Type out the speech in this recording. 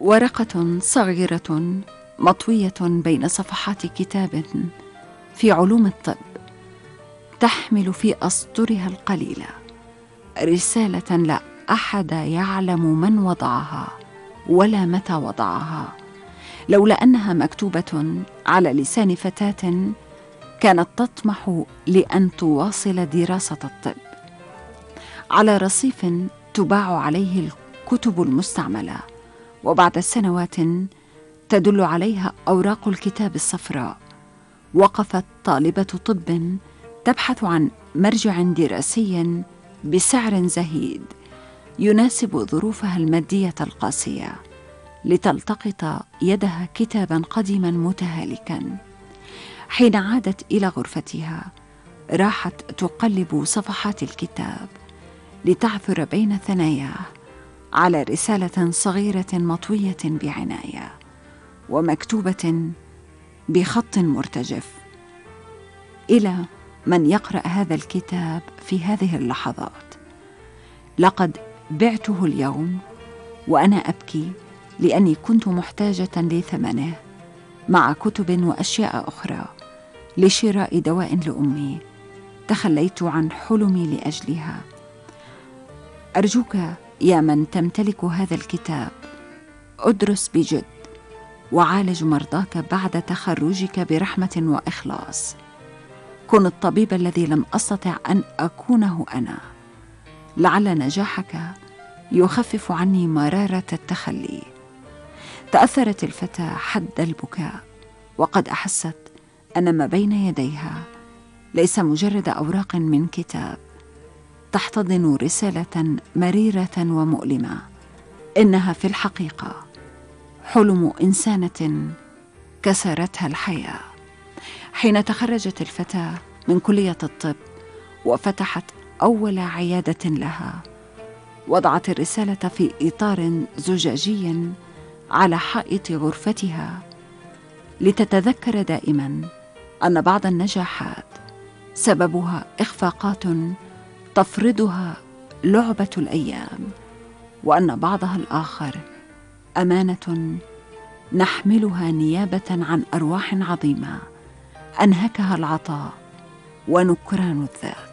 ورقة صغيرة مطوية بين صفحات كتاب في علوم الطب، تحمل في أسطرها القليلة رسالة لا أحد يعلم من وضعها ولا متى وضعها، لولا أنها مكتوبة على لسان فتاة كانت تطمح لأن تواصل دراسة الطب. على رصيف تباع عليه الكتب المستعملة، وبعد سنوات تدل عليها أوراق الكتاب الصفراء، وقفت طالبة طب تبحث عن مرجع دراسي بسعر زهيد يناسب ظروفها المادية القاسية، لتلتقط يدها كتابا قديما متهالكا. حين عادت إلى غرفتها راحت تقلب صفحات الكتاب لتعثر بين ثناياه على رسالة صغيرة مطوية بعناية ومكتوبة بخط مرتجف: إلى من يقرأ هذا الكتاب في هذه اللحظات، لقد بعته اليوم وأنا أبكي لأني كنت محتاجة لثمنه، مع كتب وأشياء أخرى لشراء دواء لأمي تخليت عن حلمي لأجلها. أرجوك يا من تمتلك هذا الكتاب، أدرس بجد وعالج مرضاك بعد تخرجك برحمة وإخلاص. كن الطبيب الذي لم أستطع أن أكونه أنا، لعل نجاحك يخفف عني مرارة التخلي. تأثرت الفتاة حد البكاء، وقد أحست أن ما بين يديها ليس مجرد أوراق من كتاب تحتضن رسالة مريرة ومؤلمة، إنها في الحقيقة حلم إنسانة كسرتها الحياة. حين تخرجت الفتاة من كلية الطب وفتحت أول عيادة لها، وضعت الرسالة في إطار زجاجي على حائط غرفتها، لتتذكر دائما أن بعض النجاحات سببها إخفاقات تفرضها لعبة الأيام، وأن بعضها الآخر أمانة نحملها نيابة عن أرواح عظيمة أنهكها العطاء ونكران الذات.